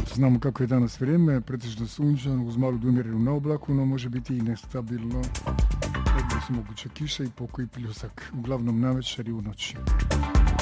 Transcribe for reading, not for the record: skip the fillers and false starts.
Znamo kako je danas vrijeme, pretežno sunčano uz malu umjerenu na oblaku, no može biti i nestabilno. Ovdje su moguće kiše i pokoji pljusak, uglavnom navečer i u noći.